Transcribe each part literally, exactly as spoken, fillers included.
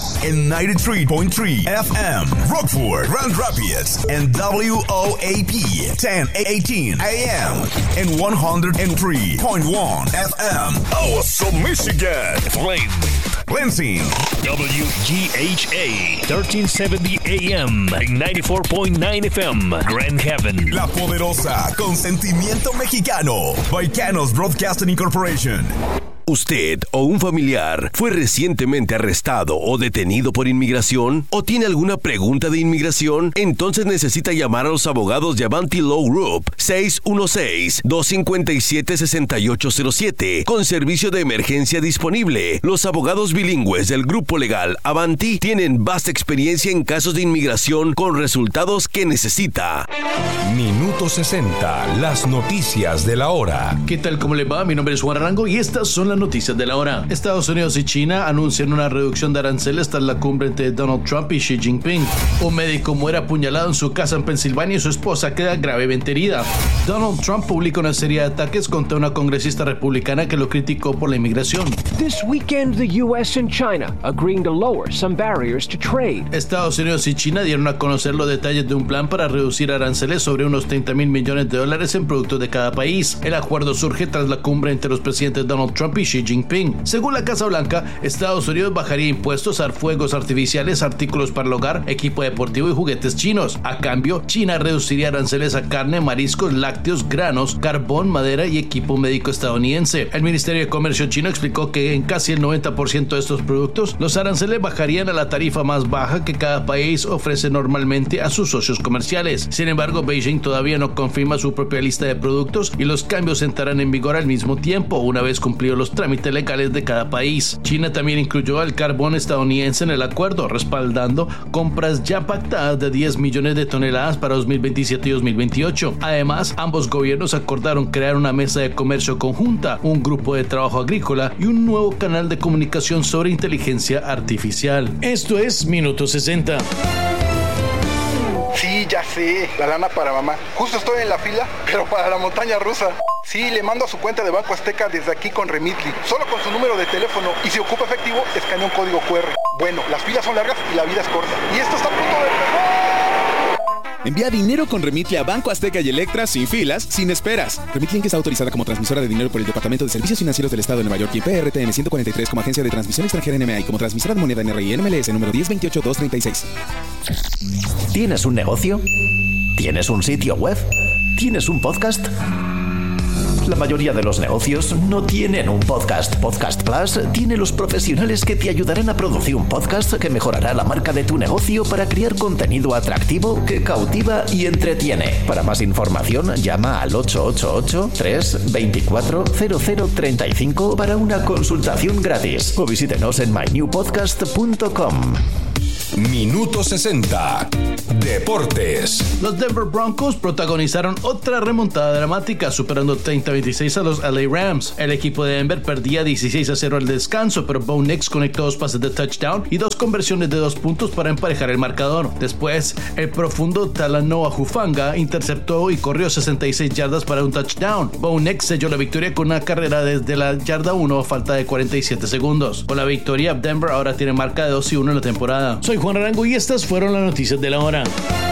and ninety-three point three F M. Rockford, Grand Rapids, and W O A P ten eighteen A M and one oh three point one F M. Awesome, Michigan. Flint, Lansing. W G H A thirteen seventy A M and ninety-four point nine F M. Grand Haven. La Poderosa, con sentimiento mexicano. Baicanos Broadcasting Incorporation. ¿Usted o un familiar fue recientemente arrestado o detenido por inmigración? ¿O tiene alguna pregunta de inmigración? Entonces necesita llamar a los abogados de Avanti Law Group seis uno seis, dos cinco siete, seis ocho cero siete con servicio de emergencia disponible. Los abogados bilingües del grupo legal Avanti tienen vasta experiencia en casos de inmigración con resultados que necesita. Minuto sesenta, las noticias de la hora. ¿Qué tal? ¿Cómo le va? Mi nombre es Juan Arango y estas son las noticias de la hora. Estados Unidos y China anuncian una reducción de aranceles tras la cumbre entre Donald Trump y Xi Jinping. Un médico muere apuñalado en su casa en Pensilvania y su esposa queda gravemente herida. Donald Trump publica una serie de ataques contra una congresista republicana que lo criticó por la inmigración. This weekend, the U S and China agreeing to lower some barriers to trade. Estados Unidos y China dieron a conocer los detalles de un plan para reducir aranceles sobre unos treinta mil millones de dólares en productos de cada país. El acuerdo surge tras la cumbre entre los presidentes Donald Trump y Xi Jinping. Según la Casa Blanca, Estados Unidos bajaría impuestos a fuegos artificiales, artículos para el hogar, equipo deportivo y juguetes chinos. A cambio, China reduciría aranceles a carne, mariscos, lácteos, granos, carbón, madera y equipo médico estadounidense. El Ministerio de Comercio chino explicó que en casi el noventa por ciento de estos productos, los aranceles bajarían a la tarifa más baja que cada país ofrece normalmente a sus socios comerciales. Sin embargo, Beijing todavía no confirma su propia lista de productos y los cambios entrarán en vigor al mismo tiempo, una vez cumplidos los trámites legales de cada país. China también incluyó al carbón estadounidense en el acuerdo, respaldando compras ya pactadas de diez millones de toneladas para dos mil veintisiete y dos mil veintiocho. Además, ambos gobiernos acordaron crear una mesa de comercio conjunta, un grupo de trabajo agrícola y un nuevo canal de comunicación sobre inteligencia artificial. Esto es Minuto sesenta. Sí, ya sé, la lana para mamá. Justo estoy en la fila, pero para la montaña rusa. Sí, le mando a su cuenta de Banco Azteca desde aquí con Remitly, solo con su número de teléfono, y si ocupa efectivo, escanea un código cu erre. Bueno, las filas son largas y la vida es corta. Y esto está a punto de empezar. Envía dinero con Remitly a Banco Azteca y Electra sin filas, sin esperas. Remitly Inc está autorizada como transmisora de dinero por el Departamento de Servicios Financieros del Estado de Nueva York y P R T M ciento cuarenta y tres como agencia de transmisión extranjera N M A y como transmisora de moneda N R I N M L S número diez veintiocho dos treinta y seis. ¿Tienes un negocio? ¿Tienes un sitio web? ¿Tienes un podcast? La mayoría de los negocios no tienen un podcast. Podcast Plus tiene los profesionales que te ayudarán a producir un podcast que mejorará la marca de tu negocio para crear contenido atractivo que cautiva y entretiene. Para más información, llama al ocho ocho ocho, tres dos cuatro, cero cero tres cinco para una consultación gratis o visítenos en my new podcast punto com. Minuto sesenta. Deportes. Los Denver Broncos protagonizaron otra remontada dramática, superando treinta a veintiséis a los L A Rams. El equipo de Denver perdía dieciséis a cero al descanso, pero Bo Nix conectó dos pases de touchdown y dos conversiones de dos puntos para emparejar el marcador. Después, el profundo Talanoa Hufanga interceptó y corrió sesenta y seis yardas para un touchdown. Bo Nix selló la victoria con una carrera desde la yarda uno a falta de cuarenta y siete segundos. Con la victoria, Denver ahora tiene marca de dos y uno en la temporada. Soy Juan Arango y estas fueron las noticias de la hora.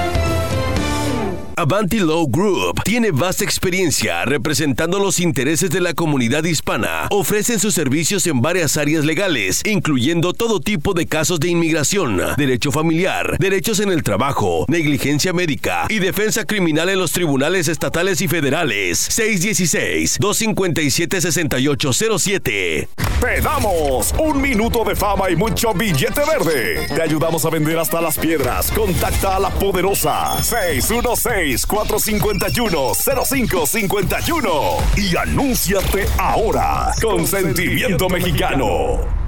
Avanti Law Group tiene vasta experiencia representando los intereses de la comunidad hispana. Ofrecen sus servicios en varias áreas legales, incluyendo todo tipo de casos de inmigración, derecho familiar, derechos en el trabajo, negligencia médica y defensa criminal en los tribunales estatales y federales. seis uno seis, dos cinco siete, seis ocho cero siete. Te damos un minuto de fama y mucho billete verde. Te ayudamos a vender hasta las piedras. Contacta a La Poderosa seis uno seis, cuatro cinco uno, cero cinco cinco uno y anúnciate ahora con Sentimiento Mexicano.